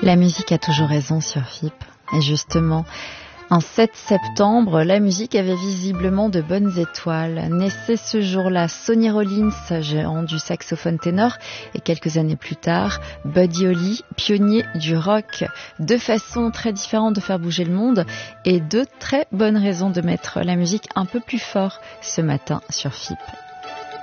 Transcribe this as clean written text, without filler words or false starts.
La musique a toujours raison sur FIP. Et justement, un 7 septembre, la musique avait visiblement de bonnes étoiles. Naissait ce jour-là Sonny Rollins, géant du saxophone ténor, et quelques années plus tard, Buddy Holly, pionnier du rock. Deux façons très différentes de faire bouger le monde et deux très bonnes raisons de mettre la musique un peu plus fort ce matin sur FIP.